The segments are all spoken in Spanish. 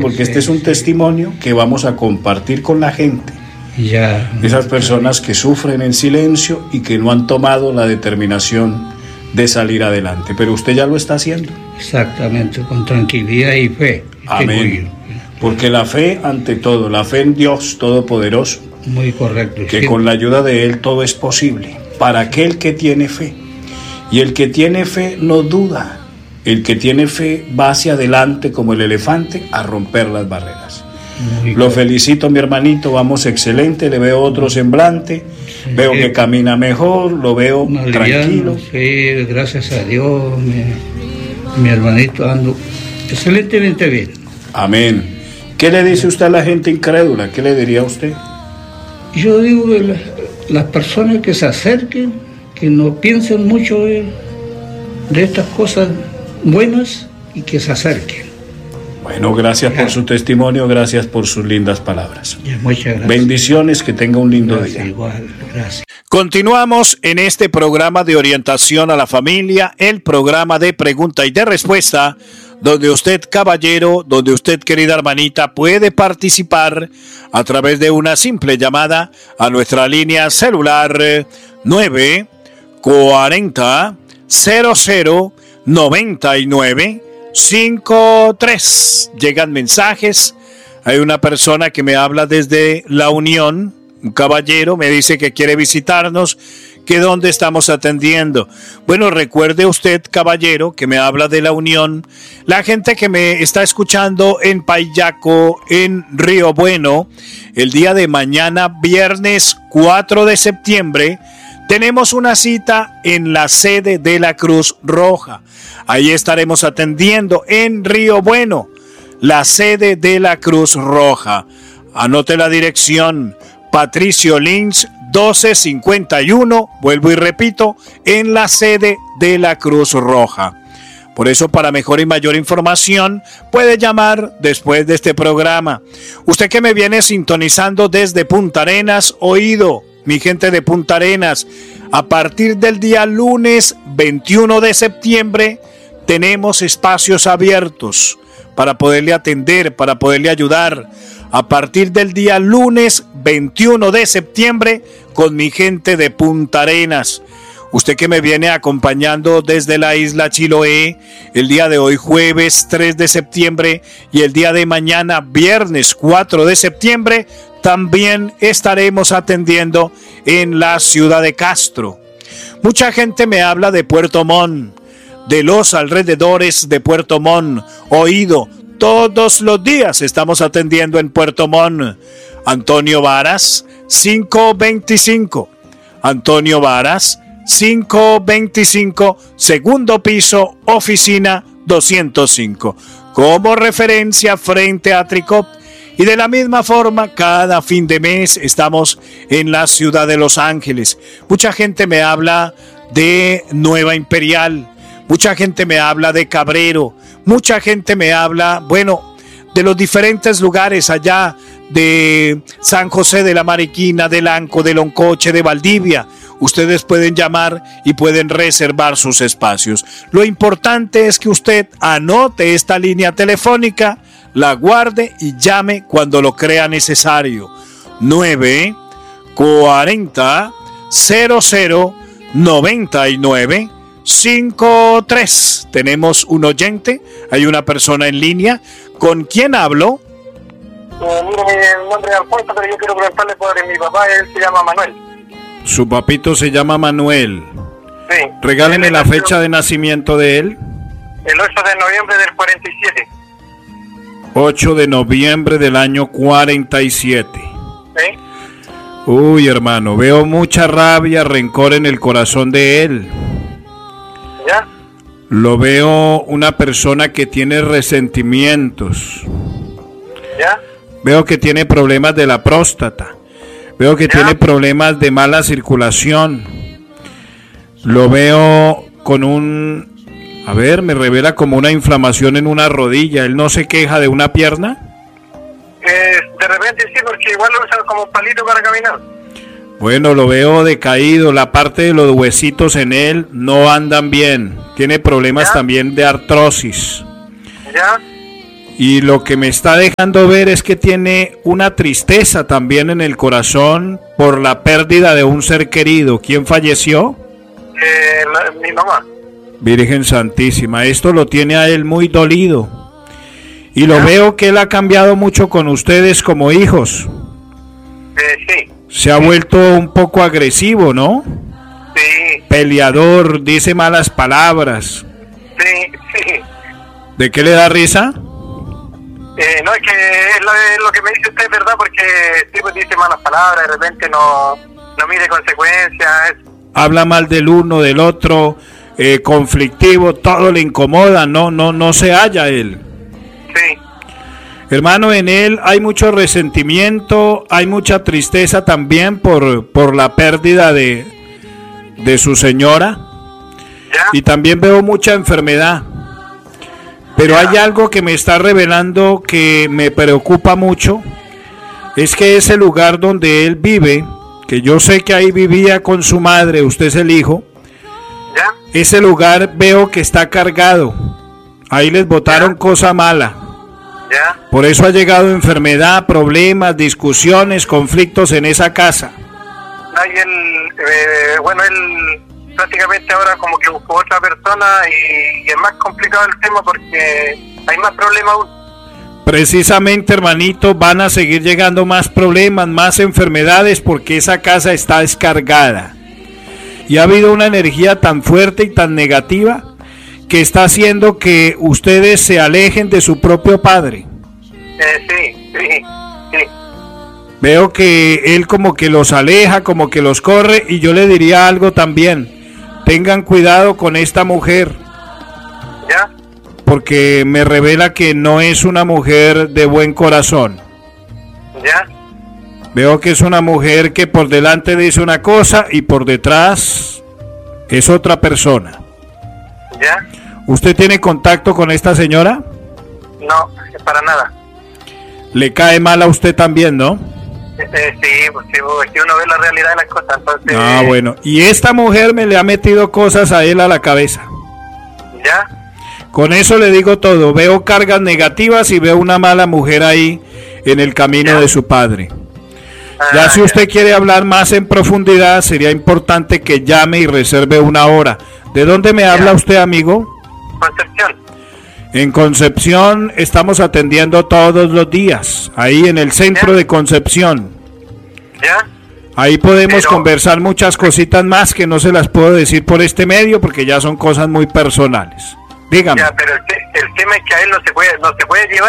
porque este es un testimonio que vamos a compartir con la gente. Ya. Esas personas que sufren en silencio y que no han tomado la determinación de salir adelante, pero usted ya lo está haciendo. Exactamente, con tranquilidad y fe. Amén. Porque la fe ante todo, la fe en Dios Todopoderoso. Muy correcto. Que con la ayuda de Él todo es posible para aquel que tiene fe. Y el que tiene fe no duda. El que tiene fe va hacia adelante como el elefante a romper las barreras. Lo felicito, mi hermanito, vamos excelente, le veo otro semblante, sí, veo que camina mejor, lo veo tranquilo. Sí, gracias a Dios, mi hermanito, ando excelentemente bien. Amén. ¿Qué le dice usted a la gente incrédula? ¿Qué le diría a usted? Yo digo que las personas que se acerquen, que no piensen mucho de estas cosas buenas y que se acerquen. Bueno, gracias por su testimonio, gracias por sus lindas palabras. Muchas gracias. Bendiciones, que tenga un lindo día. Igual, gracias. Continuamos en este programa de orientación a la familia, el programa de pregunta y de respuesta, donde usted, caballero, donde usted, querida hermanita, puede participar a través de una simple llamada a nuestra línea celular 940 00 99 53. Llegan mensajes. Hay una persona que me habla desde La Unión, un caballero, me dice que quiere visitarnos, que dónde estamos atendiendo. Bueno, recuerde usted, caballero, que me habla de La Unión, la gente que me está escuchando en Payaco, en Río Bueno, el día de mañana, viernes 4 de septiembre, tenemos una cita en la sede de la Cruz Roja. Ahí estaremos atendiendo en Río Bueno, la sede de la Cruz Roja. Anote la dirección, Patricio Lins 1251, vuelvo y repito, en la sede de la Cruz Roja. Por eso, para mejor y mayor información, puede llamar después de este programa. Usted que me viene sintonizando desde Punta Arenas, oído, mi gente de Punta Arenas, a partir del día lunes 21 de septiembre, tenemos espacios abiertos para poderle atender, para poderle ayudar. A partir del día lunes 21 de septiembre, con mi gente de Punta Arenas. Usted que me viene acompañando desde la isla Chiloé, el día de hoy jueves 3 de septiembre y el día de mañana viernes 4 de septiembre, también estaremos atendiendo en la ciudad de Castro. Mucha gente me habla de Puerto Montt, de los alrededores de Puerto Montt. Oído, todos los días estamos atendiendo en Puerto Montt. Antonio Varas, 525. Antonio Varas, 525, segundo piso, oficina 205. Como referencia frente a Tricop. Y de la misma forma, cada fin de mes estamos en la ciudad de Los Ángeles. Mucha gente me habla de Nueva Imperial. Mucha gente me habla de Cabrero. Mucha gente me habla, bueno, de los diferentes lugares allá de San José de la Mariquina, de Lanco, de Loncoche, de Valdivia. Ustedes pueden llamar y pueden reservar sus espacios. Lo importante es que usted anote esta línea telefónica, la guarde y llame cuando lo crea necesario. 940 00 99 53. Tenemos un oyente, hay una persona en línea. ¿Con quién hablo? Mire, mi nombre es Alfonso, pero yo quiero preguntarle por mi papá, él se llama Manuel. Su papito se llama Manuel. Sí. Regáleme la fecha de nacimiento de él. El 8 de noviembre del 47. 8 de noviembre del año 47. ¿Sí? Uy, hermano, veo mucha rabia, rencor en el corazón de él. ¿Ya? Lo veo una persona que tiene resentimientos. ¿Ya? Veo que tiene problemas de la próstata. Veo que tiene problemas de mala circulación. Lo veo con me revela como una inflamación en una rodilla. ¿Él no se queja de una pierna? De repente sí, porque igual lo usan como palito para caminar. Bueno, lo veo decaído. La parte de los huesitos en él no andan bien. Tiene problemas también de artrosis. ¿Ya? Y lo que me está dejando ver es que tiene una tristeza también en el corazón por la pérdida de un ser querido. ¿Quién falleció? Mi mamá. Virgen Santísima, esto lo tiene a él muy dolido. Y lo veo que él ha cambiado mucho con ustedes como hijos. Sí. Se ha vuelto un poco agresivo, ¿no? Sí. Peleador, dice malas palabras. Sí. ¿De qué le da risa? No, es que lo que me dice usted es verdad, porque sí, pues dice malas palabras, de repente no mide consecuencias. Habla mal del uno, del otro, conflictivo, todo le incomoda, no se halla él. Sí. Hermano, en él hay mucho resentimiento, hay mucha tristeza también por la pérdida de su señora. ¿Ya? Y también veo mucha enfermedad. Pero hay algo que me está revelando que me preocupa mucho. Es que ese lugar donde él vive, que yo sé que ahí vivía con su madre, usted es el hijo. ¿Ya? Ese lugar veo que está cargado. Ahí les botaron cosa mala. ¿Ya? Por eso ha llegado enfermedad, problemas, discusiones, conflictos en esa casa. Y él prácticamente ahora como que buscó otra persona y es más complicado el tema porque hay más problemas aún. Precisamente, hermanito, van a seguir llegando más problemas, más enfermedades porque esa casa está descargada. Y ha habido una energía tan fuerte y tan negativa que está haciendo que ustedes se alejen de su propio padre. Sí. Veo que él como que los aleja, como que los corre, y yo le diría algo también. Tengan cuidado con esta mujer. ¿Ya? Porque me revela que no es una mujer de buen corazón. ¿Ya? Veo que es una mujer que por delante dice una cosa y por detrás es otra persona. ¿Ya? ¿Usted tiene contacto con esta señora? No, para nada. Le cae mal a usted también, ¿no? Sí, pues si uno ve la realidad de las cosas, entonces... Bueno, y esta mujer me le ha metido cosas a él a la cabeza. ¿Ya? Con eso le digo todo, veo cargas negativas y veo una mala mujer ahí en el camino de su padre. Ya si usted quiere hablar más en profundidad, sería importante que llame y reserve una hora. ¿De dónde me habla usted, amigo? Concepción. En Concepción estamos atendiendo todos los días, ahí en el centro de Concepción. ¿Ya? Ahí podemos conversar muchas cositas más que no se las puedo decir por este medio porque ya son cosas muy personales. Dígame. Ya, pero el tema es que a él no se puede llevar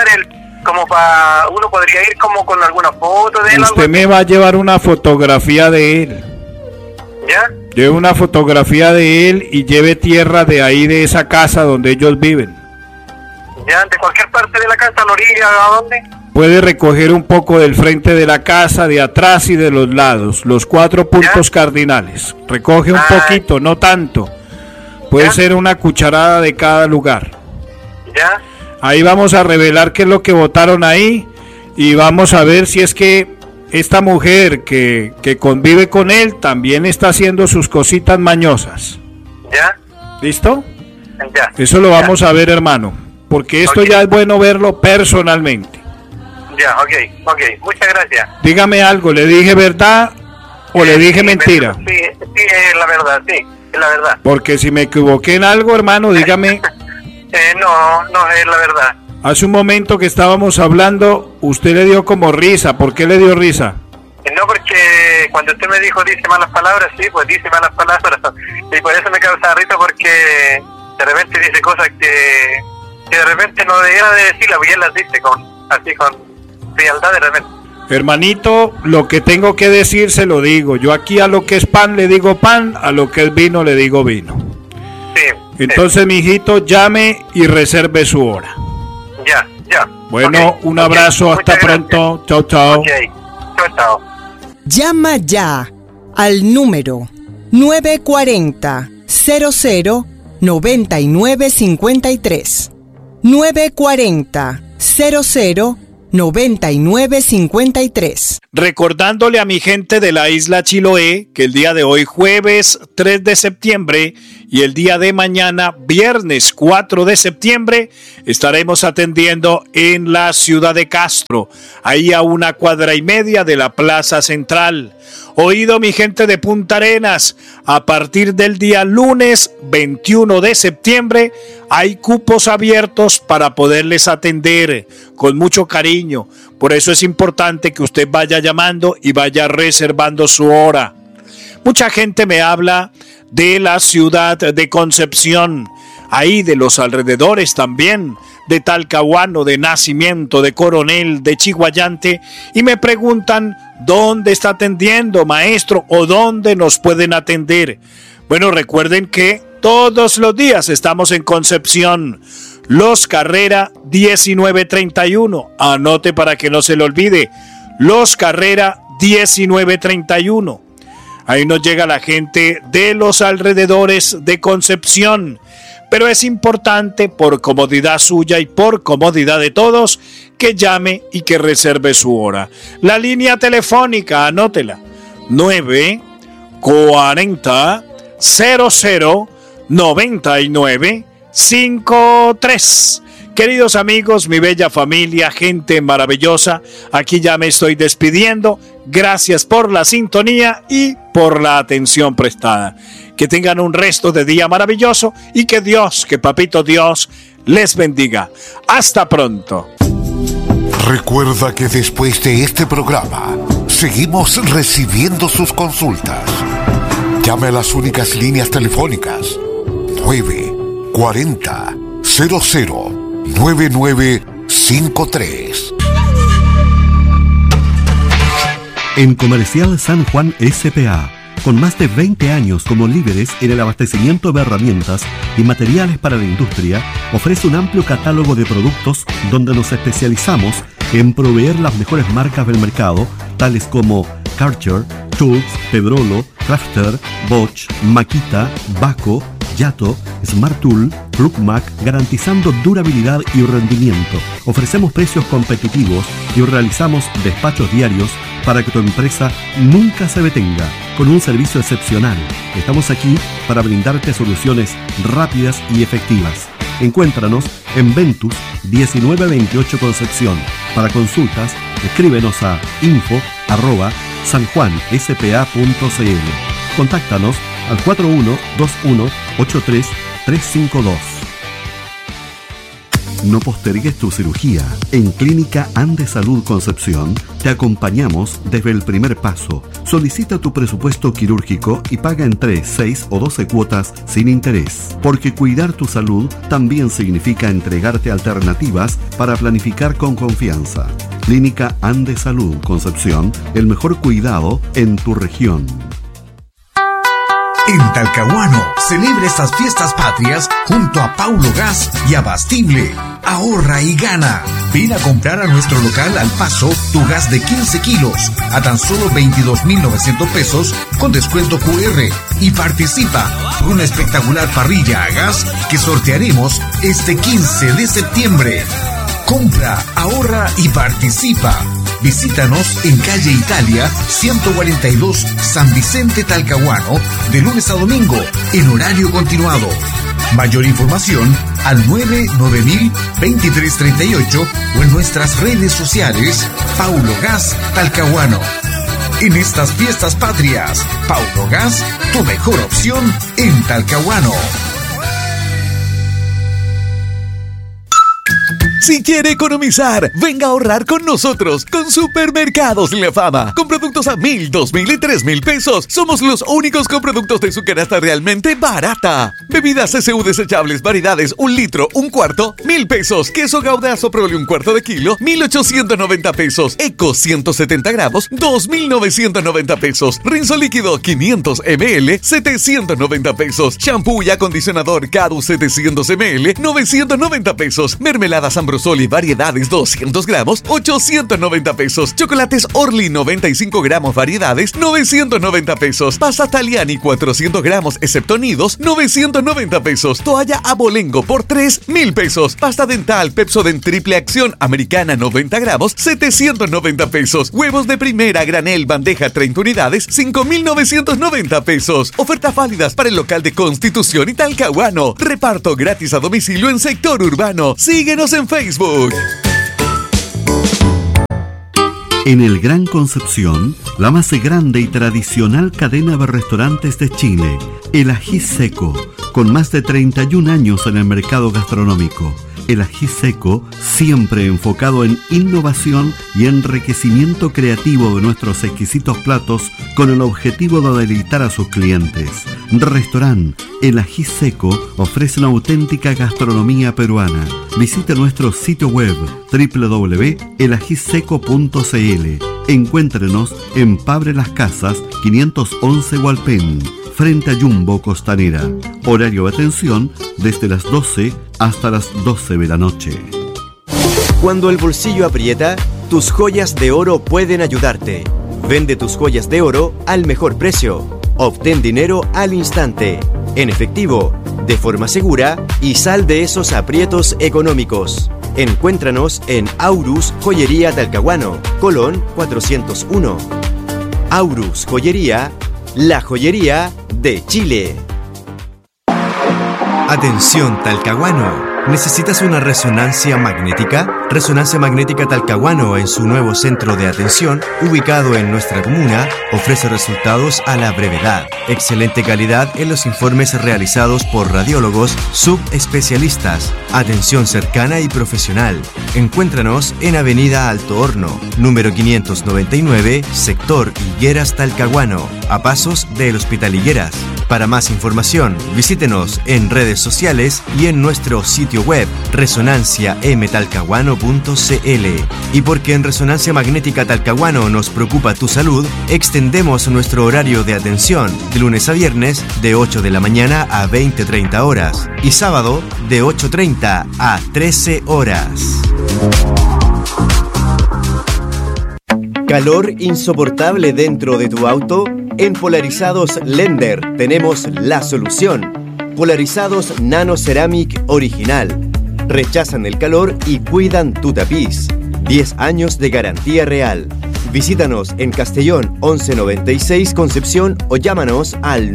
uno podría ir como con alguna foto de él. Usted me va a llevar una fotografía de él. ¿Ya? Lleve una fotografía de él y lleve tierra de ahí, de esa casa donde ellos viven. ¿Ya? ¿De cualquier parte de la casa, a la orilla, a dónde? Puede recoger un poco del frente de la casa, de atrás y de los lados, los 4 puntos cardinales. Recoge un poquito, no tanto. Puede ser una cucharada de cada lugar. ¿Ya? Ahí vamos a revelar qué es lo que votaron ahí y vamos a ver si es que esta mujer que convive con él también está haciendo sus cositas mañosas. ¿Ya? ¿Listo? Ya. Eso lo vamos a ver, hermano, porque esto ya es bueno verlo personalmente. Ya, ok. Muchas gracias. Dígame algo, ¿le dije verdad o le dije mentira? Sí, es la verdad, sí, es la verdad. Porque si me equivoqué en algo, hermano, dígame. No, es la verdad. Hace un momento que estábamos hablando, usted le dio como risa. ¿Por qué le dio risa? No, porque cuando usted me dijo dice malas palabras, sí, pues dice malas palabras. Y por eso me causa risa, porque de repente dice cosas que de repente no debiera de decirlas, porque él las dice con frialdad de repente. Hermanito, lo que tengo que decir se lo digo. Yo aquí a lo que es pan le digo pan, a lo que es vino le digo vino. Sí. Entonces, mijito, llame y reserve su hora. Ya. Bueno, un abrazo, hasta pronto. Chao. Chao. Llama ya al número 940 00 9953. 940 00 9953. Recordándole a mi gente de la isla Chiloé que el día de hoy, jueves 3 de septiembre, Y el día de mañana, viernes 4 de septiembre, estaremos atendiendo en la ciudad de Castro, ahí a 1 cuadra y media de la Plaza Central. Oído, mi gente de Punta Arenas, a partir del día lunes 21 de septiembre hay cupos abiertos para poderles atender con mucho cariño. Por eso es importante que usted vaya llamando y vaya reservando su hora. Mucha gente me habla de la ciudad de Concepción, ahí de los alrededores también, de Talcahuano, de Nacimiento, de Coronel, de Chiguayante, y me preguntan dónde está atendiendo, maestro, o dónde nos pueden atender. Bueno, recuerden que todos los días estamos en Concepción, Los Carrera 1931, anote para que no se le olvide, Los Carrera 1931. Ahí nos llega la gente de los alrededores de Concepción. Pero es importante, por comodidad suya y por comodidad de todos, que llame y que reserve su hora. La línea telefónica, anótela, 940 00 99 53. Queridos amigos, mi bella familia, gente maravillosa, aquí ya me estoy despidiendo. Gracias por la sintonía y por la atención prestada. Que tengan un resto de día maravilloso y que Dios, que Papito Dios, les bendiga. Hasta pronto. Recuerda que después de este programa, seguimos recibiendo sus consultas. Llame a las únicas líneas telefónicas 940 00 9953. En Comercial San Juan S.p.A., con más de 20 años como líderes en el abastecimiento de herramientas y materiales para la industria, ofrece un amplio catálogo de productos donde nos especializamos en proveer las mejores marcas del mercado, tales como Karcher, Tools, Pedrolo, Crafter, Bosch, Makita, Baco, Yato, Smart Tool, Rukmak, garantizando durabilidad y rendimiento. Ofrecemos precios competitivos y realizamos despachos diarios para que tu empresa nunca se detenga, con un servicio excepcional. Estamos aquí para brindarte soluciones rápidas y efectivas. Encuéntranos en Ventus 1928 Concepción. Para consultas, escríbenos a info@sanjuanspa.cl. Contáctanos al 4121-83352. No postergues tu cirugía. En Clínica Andes Salud Concepción te acompañamos desde el primer paso. Solicita tu presupuesto quirúrgico y paga en 3, 6 o 12 cuotas sin interés. Porque cuidar tu salud también significa entregarte alternativas para planificar con confianza. Clínica Andes Salud Concepción, el mejor cuidado en tu región. En Talcahuano, celebra estas fiestas patrias junto a Paulo Gas y Abastible. Ahorra y gana. Ven a comprar a nuestro local Al Paso tu gas de 15 kilos a tan solo 22.900 pesos con descuento QR y participa por una espectacular parrilla a gas que sortearemos este 15 de septiembre. Compra, ahorra y participa. Visítanos en calle Italia 142 San Vicente Talcahuano de lunes a domingo en horario continuado. Mayor información al 99000-2338 o en nuestras redes sociales Paulo Gas Talcahuano. En estas fiestas patrias, Paulo Gas, tu mejor opción en Talcahuano. Si quiere economizar, venga a ahorrar con nosotros, con Supermercados La Fama. Con productos a 1,000, 2,000 y 3,000 pesos. Somos los únicos con productos de su canasta realmente barata. Bebidas CCU desechables, variedades, 1 litro, 1 cuarto, 1,000 pesos. Queso Gouda Soprole 1/4 de kilo, 1,890 pesos. Eco 170 gramos, 2,990 pesos. Rinzo líquido 500 ml, 790 pesos. Shampoo y acondicionador Cadu 700 ml, 990 pesos. Mermeladas Ambrosía Lactosol y variedades 200 gramos, 890 pesos. Chocolates Orly 95 gramos variedades, 990 pesos. Pasta Taliani 400 gramos excepto nidos, 990 pesos. Toalla Abolengo por 3,000 pesos. Pasta dental Pepsodent triple acción americana 90 gramos, 790 pesos. Huevos de primera granel bandeja 30 unidades, 5,990 pesos. Ofertas válidas para el local de Constitución y Talcahuano. Reparto gratis a domicilio en sector urbano. Síguenos en Facebook. En el Gran Concepción, la más grande y tradicional cadena de restaurantes de Chile, El Ají Seco, con más de 31 años en el mercado gastronómico. El Ají Seco, siempre enfocado en innovación y enriquecimiento creativo de nuestros exquisitos platos con el objetivo de deleitar a sus clientes. Restaurante El Ají Seco ofrece una auténtica gastronomía peruana. Visite nuestro sitio web www.elajiseco.cl. Encuéntrenos en Pabre Las Casas 511 Hualpén, frente a Jumbo Costanera. Horario de atención desde las 12 hasta las 12 de la noche. Cuando el bolsillo aprieta, tus joyas de oro pueden ayudarte. Vende tus joyas de oro al mejor precio. Obtén dinero al instante, en efectivo, de forma segura y sal de esos aprietos económicos. Encuéntranos en Aurus Joyería Talcahuano, Colón 401. Aurus Joyería, la joyería de Chile. Atención Talcahuano. ¿Necesitas una resonancia magnética? Resonancia Magnética Talcahuano, en su nuevo centro de atención, ubicado en nuestra comuna, ofrece resultados a la brevedad. Excelente calidad en los informes realizados por radiólogos subespecialistas. Atención cercana y profesional. Encuéntranos en Avenida Alto Horno, número 599, sector Higueras Talcahuano, a pasos del Hospital Higueras. Para más información, visítenos en redes sociales y en nuestro sitio web resonanciamtalcahuano.cl. Y porque en Resonancia Magnética Talcahuano nos preocupa tu salud, extendemos nuestro horario de atención de lunes a viernes de 8 de la mañana a 20:30 horas y sábado de 8:30 a 13 horas. ¿Calor insoportable dentro de tu auto? En Polarizados Lender tenemos la solución. Polarizados Nano Ceramic Original. Rechazan el calor y cuidan tu tapiz. 10 años de garantía real. Visítanos en Castellón 1196 Concepción o llámanos al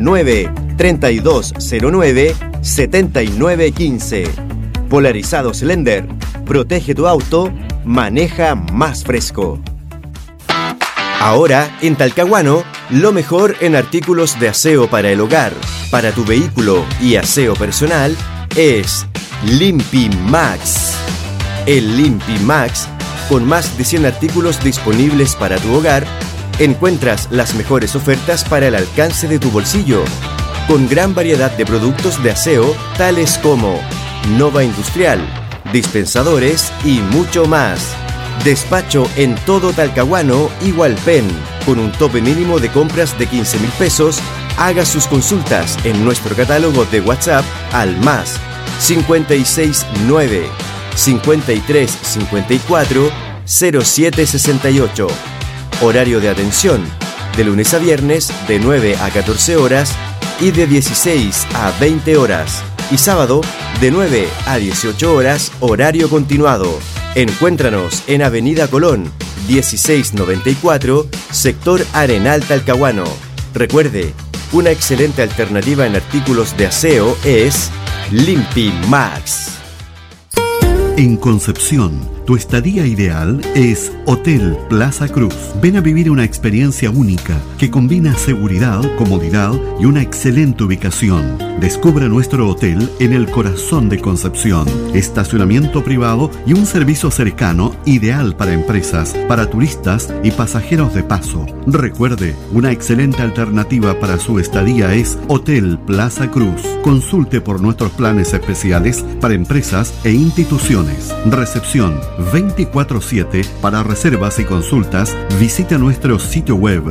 9-3209-7915. Polarizados Lender. Protege tu auto, maneja más fresco. Ahora, en Talcahuano, lo mejor en artículos de aseo para el hogar, para tu vehículo y aseo personal es Limpimax. El Limpimax, con más de 100 artículos disponibles para tu hogar, encuentras las mejores ofertas para el alcance de tu bolsillo, con gran variedad de productos de aseo tales como Nova Industrial, dispensadores y mucho más. Despacho en todo Talcahuano y Hualpén, con un tope mínimo de compras de 15,000 pesos. Haga sus consultas en nuestro catálogo de WhatsApp al más 569 5354 0768. Horario de atención de lunes a viernes de 9 a 14 horas y de 16 a 20 horas. Y sábado de 9 a 18 horas, horario continuado. Encuéntranos en Avenida Colón, 1694, sector Arenal Talcahuano. Recuerde, una excelente alternativa en artículos de aseo es Limpimax. En Concepción, tu estadía ideal es Hotel Plaza Cruz. Ven a vivir una experiencia única que combina seguridad, comodidad y una excelente ubicación. Descubre nuestro hotel en el corazón de Concepción. Estacionamiento privado y un servicio cercano ideal para empresas, para turistas y pasajeros de paso. Recuerde, una excelente alternativa para su estadía es Hotel Plaza Cruz. Consulte por nuestros planes especiales para empresas e instituciones. Recepción 24/7. Para reservas y consultas, visita nuestro sitio web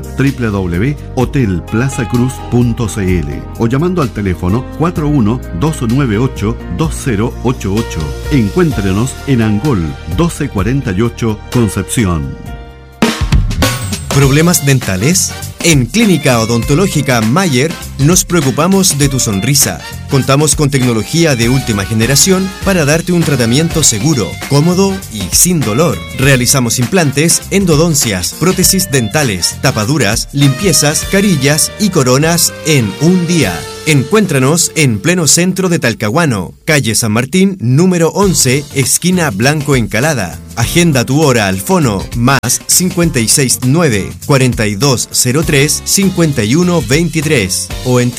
www.hotelplazacruz.cl o llamando al teléfono 41-298-2088. Encuéntrenos en Angol 1248, Concepción. ¿Problemas dentales? En Clínica Odontológica Mayer nos preocupamos de tu sonrisa. Contamos con tecnología de última generación para darte un tratamiento seguro, cómodo y sin dolor. Realizamos implantes, endodoncias, prótesis dentales, tapaduras, limpiezas, carillas y coronas en un día. Encuéntranos en pleno centro de Talcahuano, calle San Martín, número 11, esquina Blanco Encalada. Agenda tu hora al fono más 569-4203-5123 o en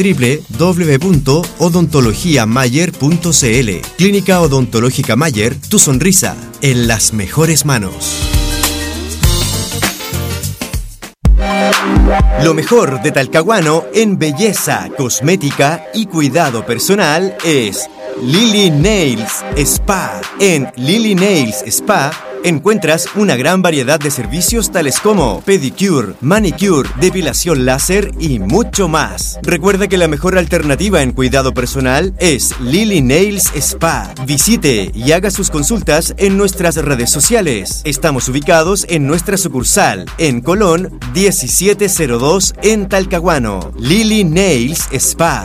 www.odontologiamayer.cl. Clínica Odontológica Mayer, tu sonrisa en las mejores manos. Lo mejor de Talcahuano en belleza, cosmética y cuidado personal es Lily Nails Spa. En Lily Nails Spa encuentras una gran variedad de servicios tales como pedicure, manicure, depilación láser y mucho más. Recuerda que la mejor alternativa en cuidado personal es Lily Nails Spa. Visite y haga sus consultas en nuestras redes sociales. Estamos ubicados en nuestra sucursal en Colón 1702 en Talcahuano. Lily Nails Spa.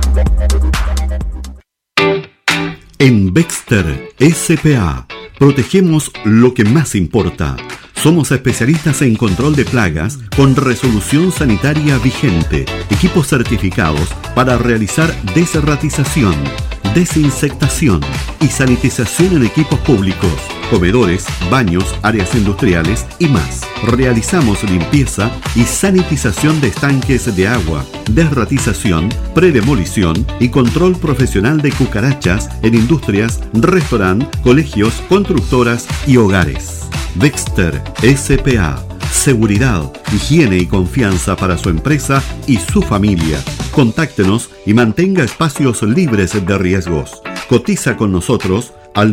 En Baxter S.p.A. protegemos lo que más importa. Somos especialistas en control de plagas con resolución sanitaria vigente, equipos certificados para realizar desratización, desinsectación y sanitización en equipos públicos, comedores, baños, áreas industriales y más. Realizamos limpieza y sanitización de estanques de agua, desratización, predemolición y control profesional de cucarachas en industrias, restaurantes, colegios, constructoras y hogares. Baxter S.p.A. Seguridad, higiene y confianza para su empresa y su familia. Contáctenos y mantenga espacios libres de riesgos. Cotiza con nosotros al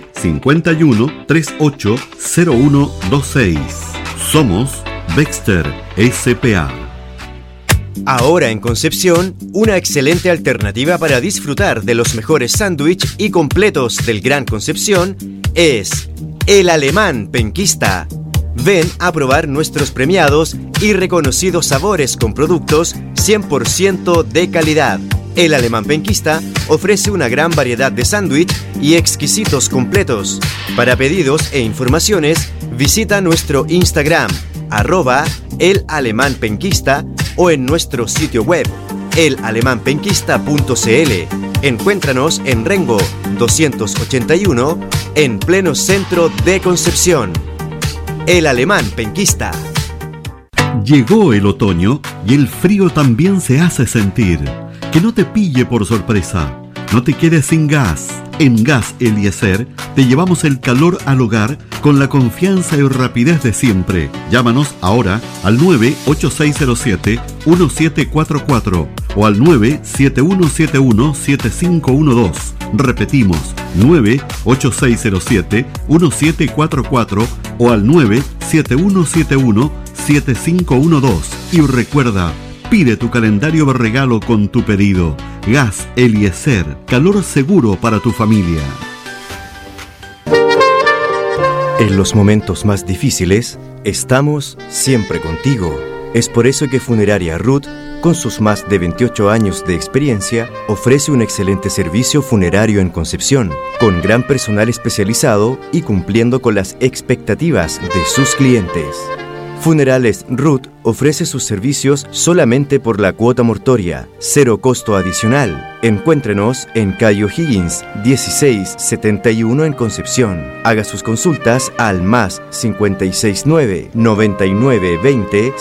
951-380126. Somos Baxter S.p.A. Ahora en Concepción, una excelente alternativa para disfrutar de los mejores sándwiches y completos del Gran Concepción es El Alemán Penquista. Ven a probar nuestros premiados y reconocidos sabores con productos 100% de calidad. El Alemán Penquista ofrece una gran variedad de sándwich y exquisitos completos. Para pedidos e informaciones, visita nuestro Instagram, @elalemánpenquista o en nuestro sitio web, elalemanpenquista.cl. Encuéntranos en Rengo 281, en pleno centro de Concepción. El Alemán Penquista. Llegó el otoño y el frío también se hace sentir. Que no te pille por sorpresa. No te quedes sin gas. En Gas Eliezer te llevamos el calor al hogar con la confianza y rapidez de siempre. Llámanos ahora al 98607-1744 o al 97171-7512. Repetimos, 98607-1744 o al 97171-7512. Y recuerda, pide tu calendario de regalo con tu pedido. Gas Eliezer, calor seguro para tu familia. En los momentos más difíciles, estamos siempre contigo. Es por eso que Funeraria Ruth, con sus más de 28 años de experiencia, ofrece un excelente servicio funerario en Concepción, con gran personal especializado y cumpliendo con las expectativas de sus clientes. Funerales Ruth ofrece sus servicios solamente por la cuota mortoria, cero costo adicional. Encuéntrenos en calle O'Higgins 1671 en Concepción. Haga sus consultas al más 569 9920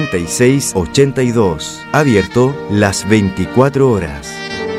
7682. Abierto las 24 horas.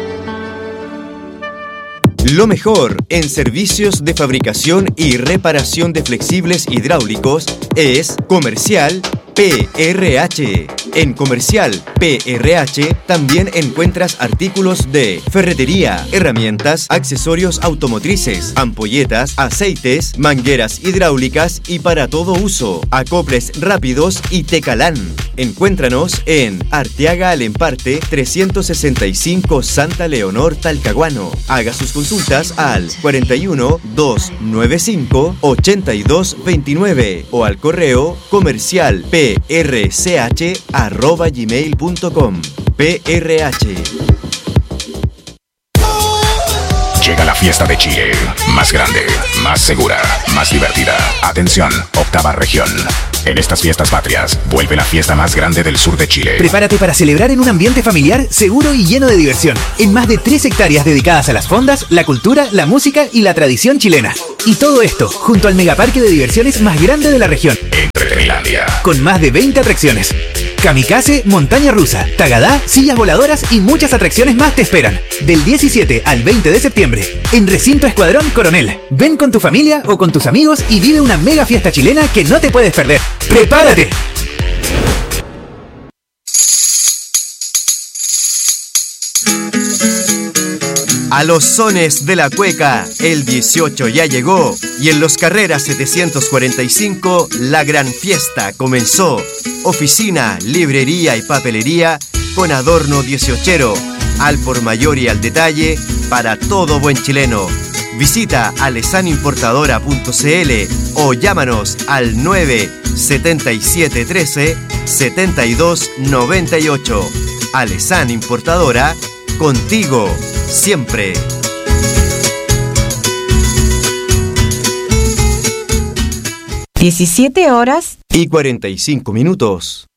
Lo mejor en servicios de fabricación y reparación de flexibles hidráulicos es Comercial PRH. En Comercial PRH también encuentras artículos de ferretería, herramientas, accesorios automotrices, ampolletas, aceites, mangueras hidráulicas y para todo uso, acoples rápidos y Tecalán. Encuéntranos en Arteaga Alemparte 365 Santa Leonor, Talcahuano. Haga sus consultas al 41 295 8229 o al correo comercial prch@gmail.com. PRH. Llega la fiesta de Chile, más grande, más segura, más divertida. Atención, octava región. En estas fiestas patrias, vuelve la fiesta más grande del sur de Chile. Prepárate para celebrar en un ambiente familiar, seguro y lleno de diversión. En más de 3 hectáreas dedicadas a las fondas, la cultura, la música y la tradición chilena. Y todo esto, junto al megaparque de diversiones más grande de la región. Entretenilandia. Con más de 20 atracciones. Kamikaze, montaña rusa, tagadá, sillas voladoras y muchas atracciones más te esperan. Del 17 al 20 de septiembre, en Recinto Escuadrón Coronel. Ven con tu familia o con tus amigos y vive una mega fiesta chilena que no te puedes perder. ¡Prepárate! A los sones de la cueca, el 18 ya llegó y en Los Carreras 745 la gran fiesta comenzó. Oficina, librería y papelería con adorno 18ero, al por mayor y al detalle para todo buen chileno. Visita alesanimportadora.cl o llámanos al 97713 7298. Alesan Importadora, contigo siempre. 17 horas y 45 minutos.